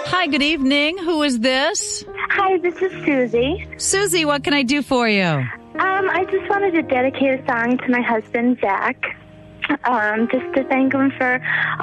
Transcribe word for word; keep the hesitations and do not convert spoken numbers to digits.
Hi, good evening. Who is this? Hi, this is Susie. Susie, what can I do for you? Um, I just wanted to dedicate a song to my husband, Zach, um, just to thank him for